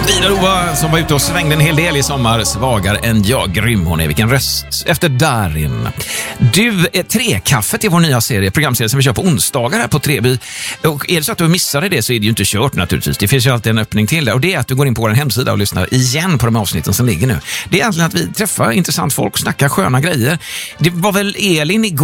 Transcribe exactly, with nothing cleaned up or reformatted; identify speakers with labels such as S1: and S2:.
S1: Ida Rova som var ute och svängde en hel del i sommar, svagare än jag. Grym hon är, vilken röst. Efter Darin. Du, Trekaffet är vår nya serie, programserie som vi kör på onsdagar här på Treby. Och är det så att du missade det så är det ju inte kört naturligtvis. Det finns ju alltid en öppning till det. Och det är att du går in på vår hemsida och lyssnar igen på de avsnitten som ligger nu. Det är egentligen att vi träffar intressant folk och snackar sköna grejer. Det var väl Elin igår